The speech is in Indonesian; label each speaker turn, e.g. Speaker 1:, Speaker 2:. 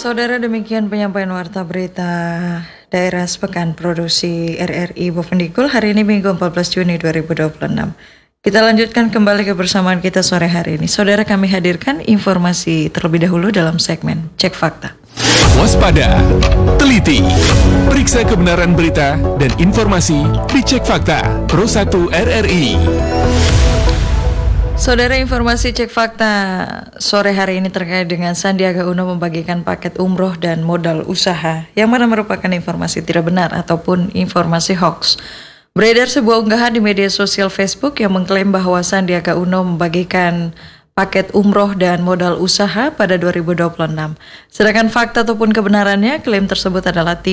Speaker 1: Saudara, demikian penyampaian warta berita daerah sepekan produksi RRI Bovendigul hari ini Minggu 14 Juni 2026. Kita lanjutkan kembali kebersamaan kita sore hari ini. Saudara, kami hadirkan informasi terlebih dahulu dalam segmen Cek Fakta.
Speaker 2: Waspada, teliti, periksa kebenaran berita dan informasi di Cek Fakta Pro 1 RRI.
Speaker 1: Saudara, informasi Cek Fakta sore hari ini terkait dengan Sandiaga Uno membagikan paket umroh dan modal usaha yang mana merupakan informasi tidak benar ataupun informasi hoax. Beredar sebuah unggahan di media sosial Facebook yang mengklaim bahwa Sandiaga Uno membagikan paket umroh dan modal usaha pada 2026. Sedangkan fakta ataupun kebenarannya, klaim tersebut adalah